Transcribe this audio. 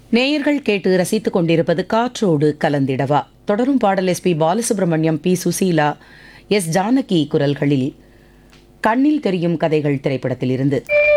நேயர்கள் கேட்டு ரசித்துக் கொண்டிருப்பது காற்றோடு கலந்திடவா. தொடரும் பாடல் SP Balasubramaniam, B Susheela, S Janaki குரல்களில் கண்ணில் தெரியும் கதைகள் திரைப்படத்திலிருந்து.